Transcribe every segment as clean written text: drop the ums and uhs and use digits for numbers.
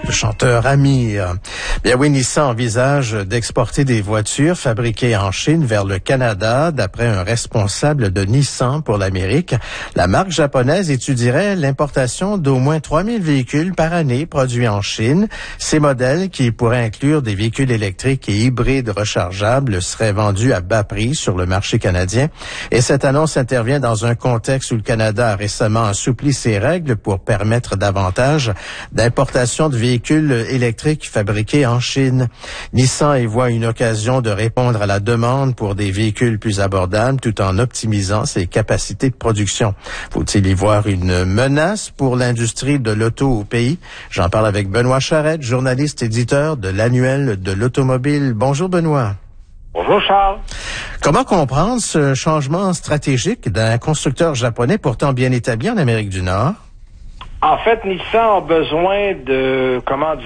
le chanteur Amir. Bien oui, Nissan envisage d'exporter des voitures fabriquées en Chine vers le Canada. D'après un responsable de Nissan pour l'Amérique, la marque japonaise étudierait l'importation d'au moins 3000 véhicules par année produits en Chine. Ces modèles, qui pourraient inclure des véhicules électriques et hybrides rechargeables, seraient vendus à bas prix sur le marché canadien. Et cette annonce intervient dans un contexte où le Canada a récemment assoupli ses règles pour permettre davantage d'importation de véhicules électriques fabriqués en Chine. Nissan y voit une occasion de répondre à la demande pour des véhicules plus abordables tout en optimisant ses capacités de production. Faut-il y voir une menace pour l'industrie de l'auto au pays? J'en parle avec Benoît Charette, journaliste éditeur de l'Annuel de l'automobile. Bonjour Benoît. Bonjour Charles. Comment comprendre ce changement stratégique d'un constructeur japonais pourtant bien établi en Amérique du Nord? En fait, Nissan a besoin de,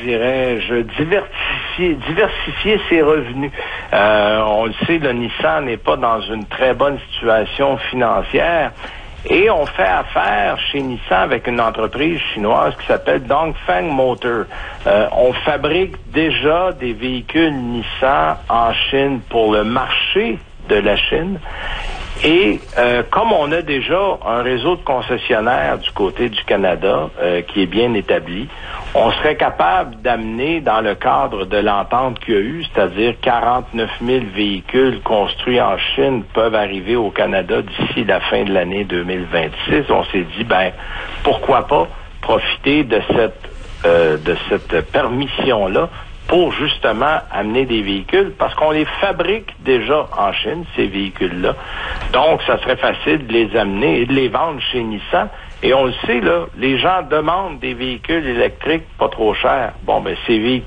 diversifier ses revenus. On le sait, le Nissan n'est pas dans une très bonne situation financière. Et on fait affaire chez Nissan avec une entreprise chinoise qui s'appelle Dongfeng Motor. On fabrique déjà des véhicules Nissan en Chine pour le marché de la Chine. Et comme on a déjà un réseau de concessionnaires du côté du Canada qui est bien établi, on serait capable d'amener dans le cadre de l'entente qu'il y a eu, c'est-à-dire 49 000 véhicules construits en Chine peuvent arriver au Canada d'ici la fin de l'année 2026. On s'est dit, pourquoi pas profiter de cette permission-là pour justement amener des véhicules, parce qu'on les fabrique déjà en Chine, ces véhicules-là. Donc, ça serait facile de les amener et de les vendre chez Nissan. Et on le sait, là, les gens demandent des véhicules électriques pas trop chers. Ces véhicules